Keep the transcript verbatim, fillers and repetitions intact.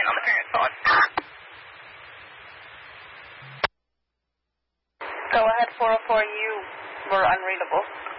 on the parent phone. Go ahead, four oh four, you were unreadable.